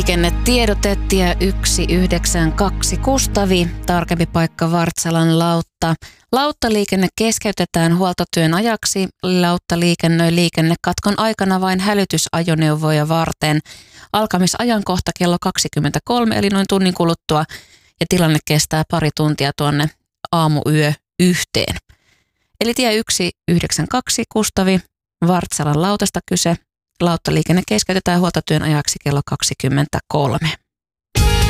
Liikennetiedote tie 192 Kustavi, tarkempi paikka Vartsalan lautta. Lauttaliikenne keskeytetään huoltotyön ajaksi. Lautta liikennöi liikennekatkon aikana vain hälytysajoneuvoja varten. Alkamisajankohta kello 23 eli noin tunnin kuluttua ja tilanne kestää pari tuntia tuonne aamuyö yhteen. Eli tie 192 Kustavi, Vartsalan lautasta kyse. Lauttaliikenne keskeytetään huoltotyön ajaksi kello 23.